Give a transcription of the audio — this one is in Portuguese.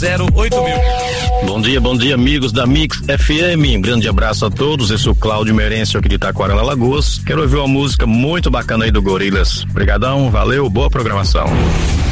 Bom dia, amigos da Mix FM. Um grande abraço a todos. Eu sou Cláudio Merencio aqui de Taquarela, Alagoas. Quero ouvir uma música muito bacana aí do Gorillaz. Obrigadão, valeu, boa programação.